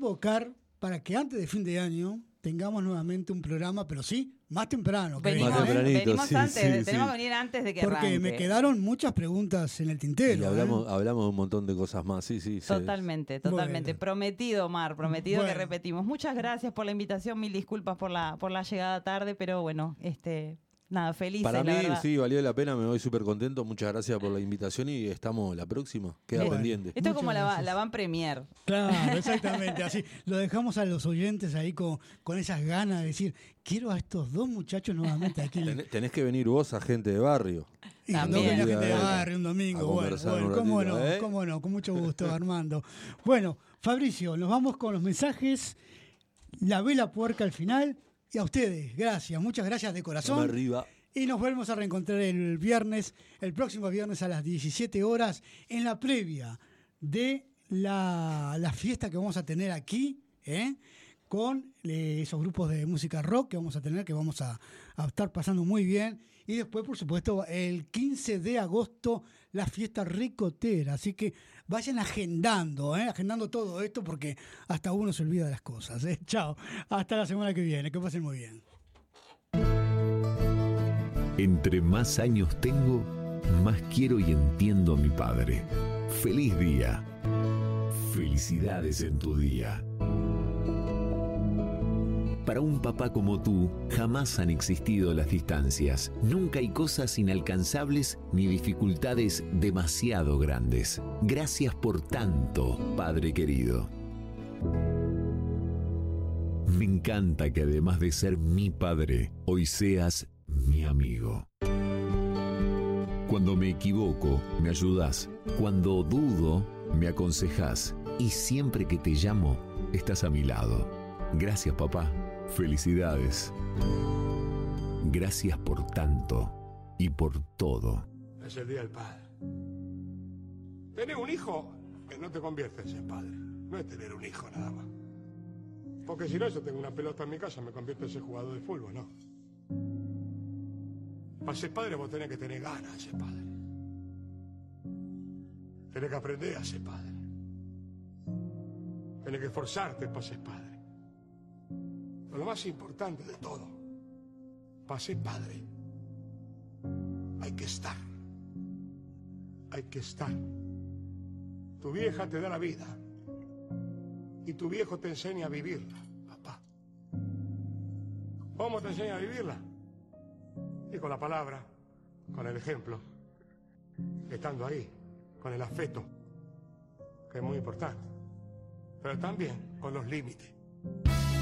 convocar para que antes de fin de año tengamos nuevamente un programa, pero sí, más temprano. Venimos antes, tenemos que venir antes de que porque arranque. me quedaron muchas preguntas en el tintero. Y hablamos de un montón de cosas más, sí. Totalmente. Bueno. Prometido, Omar, prometido que repetimos. Muchas gracias por la invitación, mil disculpas por la llegada tarde, pero bueno, nada, felices. Para mí, la verdad. sí, valió la pena, me voy súper contento. Muchas gracias por la invitación y estamos la próxima. Queda pendiente. Esto es como la van premier. Claro, exactamente. Así lo dejamos a los oyentes ahí con esas ganas de decir, quiero a estos dos muchachos nuevamente aquí. Tenés que venir vos a gente de barrio. Y También. no gente de barrio un domingo. Bueno, cómo no, con mucho gusto, Armando. Bueno, Fabricio, nos vamos con los mensajes. La vela puerca al final. Y a ustedes, gracias, muchas gracias de corazón. Arriba. Y nos volvemos a reencontrar el próximo viernes a las 17 horas, en la previa de la fiesta que vamos a tener aquí, con esos grupos de música rock que vamos a tener, que vamos a estar pasando muy bien. Y después, por supuesto, el 15 de agosto, la fiesta ricotera. Así que vayan agendando todo esto, porque hasta uno se olvida de las cosas. Chao, hasta la semana que viene, que pasen muy bien. Entre más años tengo, más quiero y entiendo a mi padre. Feliz día. Felicidades en tu día. Para un papá como tú, jamás han existido las distancias. Nunca hay cosas inalcanzables ni dificultades demasiado grandes. Gracias por tanto, Padre querido. Me encanta que además de ser mi padre, hoy seas mi amigo. Cuando me equivoco, me ayudas. Cuando dudo, me aconsejas. Y siempre que te llamo, estás a mi lado. Gracias, papá. Felicidades. Gracias por tanto y por todo. Es el Día del Padre. Tener un hijo que no te conviertes en padre. No es tener un hijo nada más. Porque si no, yo tengo una pelota en mi casa, me convierto en ese jugador de fútbol, ¿no? Para ser padre vos tenés que tener ganas de ser padre. Tenés que aprender a ser padre. Tenés que esforzarte para ser padre. Pero lo más importante de todo, para ser padre, hay que estar. Hay que estar. Tu vieja te da la vida y tu viejo te enseña a vivirla, papá. ¿Cómo te enseña a vivirla? Y con la palabra, con el ejemplo, estando ahí, con el afecto, que es muy importante, pero también con los límites.